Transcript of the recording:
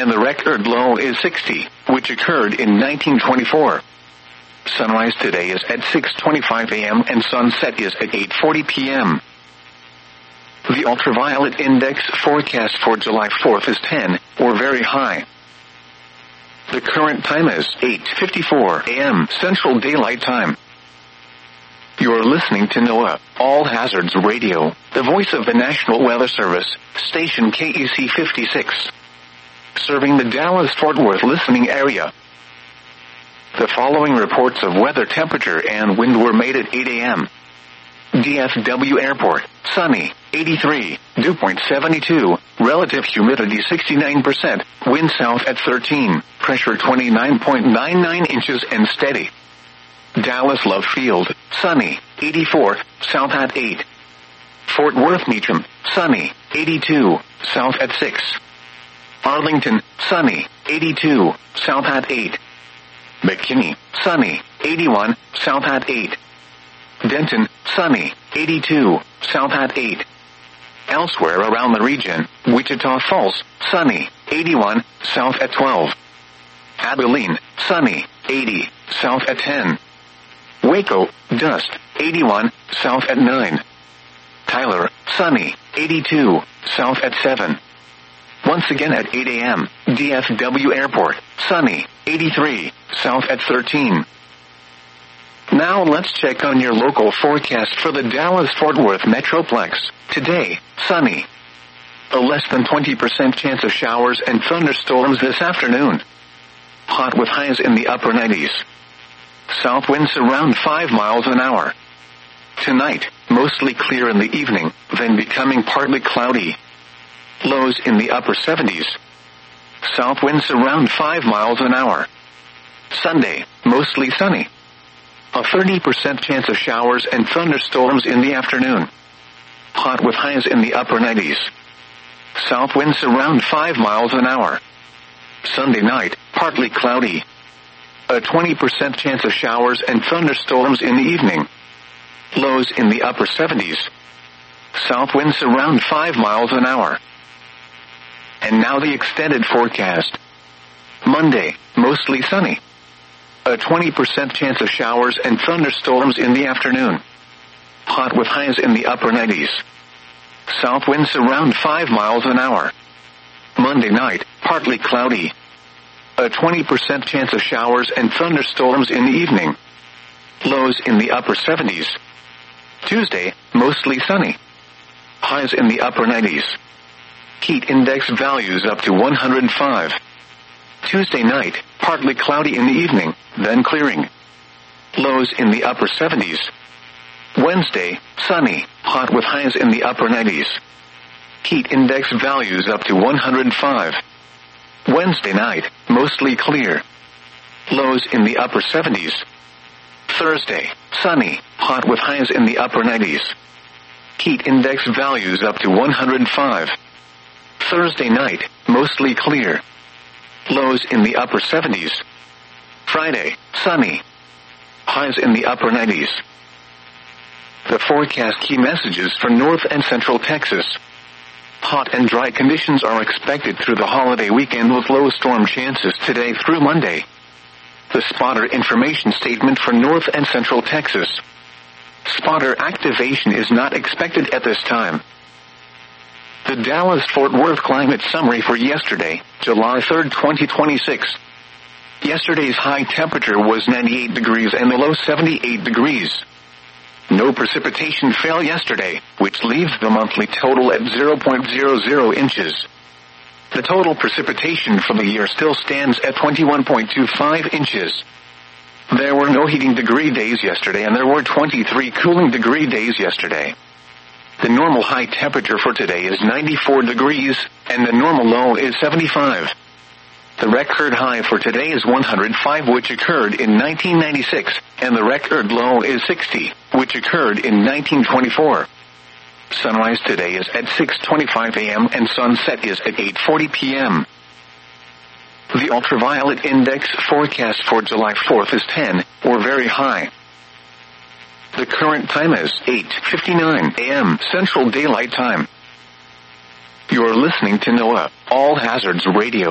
and the record low is 60, which occurred in 1924. Sunrise today is at 6:25 a.m. and sunset is at 8:40 p.m. The ultraviolet index forecast for July 4th is 10, or very high. The current time is 8:54 a.m. Central Daylight Time. You're listening to NOAA, All Hazards Radio, the voice of the National Weather Service, station KEC 56. Serving the Dallas-Fort Worth listening area. The following reports of weather temperature and wind were made at 8 a.m. DFW Airport, sunny, 83, dew point 72, relative humidity 69%, wind south at 13, pressure 29.99 inches and steady. Dallas Love Field, sunny, 84, south at 8. Fort Worth Meacham, sunny, 82, south at 6. Arlington, sunny, 82, south at 8. McKinney, sunny, 81, south at 8. Denton, sunny, 82, south at 8. Elsewhere around the region, Wichita Falls, sunny, 81, south at 12. Abilene, sunny, 80, south at 10. Waco, dust, 81, south at 9. Tyler, sunny, 82, south at 7. Once again at 8 a.m., DFW Airport, sunny, 83, south at 13. Now let's check on your local forecast for the Dallas-Fort Worth Metroplex. Today, sunny. A less than 20% chance of showers and thunderstorms this afternoon. Hot with highs in the upper 90s. South winds around 5 miles an hour. Tonight, mostly clear in the evening, then becoming partly cloudy. Lows in the upper 70s. South winds around 5 miles an hour. Sunday, mostly sunny. A 30% chance of showers and thunderstorms in the afternoon. Hot with highs in the upper 90s. South winds around 5 miles an hour. Sunday night, partly cloudy. A 20% chance of showers and thunderstorms in the evening. Lows in the upper 70s. South winds around 5 miles an hour. And now the extended forecast. Monday, mostly sunny. A 20% chance of showers and thunderstorms in the afternoon. Hot with highs in the upper 90s. South winds around 5 miles an hour. Monday night, partly cloudy. A 20% chance of showers and thunderstorms in the evening. Lows in the upper 70s. Tuesday, mostly sunny. Highs in the upper 90s. Heat index values up to 105. Tuesday night, partly cloudy in the evening, then clearing. Lows in the upper 70s. Wednesday, sunny, hot with highs in the upper 90s. Heat index values up to 105. Wednesday night, mostly clear. Lows in the upper 70s. Thursday, sunny, hot with highs in the upper 90s. Heat index values up to 105. Thursday night, mostly clear. Lows in the upper 70s. Friday, sunny. Highs in the upper 90s. The forecast key messages for North and Central Texas. Hot and dry conditions are expected through the holiday weekend with low storm chances today through Monday. The spotter information statement for North and Central Texas. Spotter activation is not expected at this time. The Dallas-Fort Worth climate summary for yesterday, July 3, 2026. Yesterday's high temperature was 98 degrees and the low 78 degrees. No precipitation fell yesterday, which leaves the monthly total at 0.00 inches. The total precipitation for the year still stands at 21.25 inches. There were no heating degree days yesterday and there were 23 cooling degree days yesterday. The normal high temperature for today is 94 degrees, and the normal low is 75. The record high for today is 105, which occurred in 1996, and the record low is 60, which occurred in 1924. Sunrise today is at 6:25 a.m. and sunset is at 8:40 p.m. The ultraviolet index forecast for July 4th is 10, or very high. The current time is 8:59 a.m. Central Daylight Time. You're listening to NOAA, All Hazards Radio.